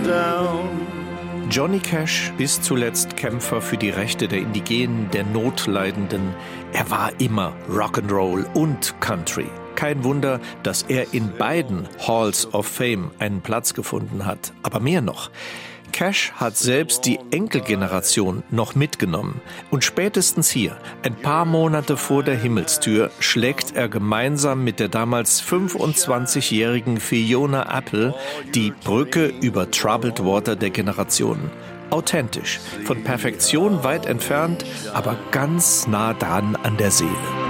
down. Johnny Cash ist zuletzt Kämpfer für die Rechte der Indigenen, der Notleidenden. Er war immer Rock'n'Roll und Country. Kein Wunder, dass er in beiden Halls of Fame einen Platz gefunden hat. Aber mehr noch. Cash hat selbst die Enkelgeneration noch mitgenommen. Und spätestens hier, ein paar Monate vor der Himmelstür, schlägt er gemeinsam mit der damals 25-jährigen Fiona Apple die Brücke über Troubled Water der Generationen. Authentisch, von Perfektion weit entfernt, aber ganz nah dran an der Seele.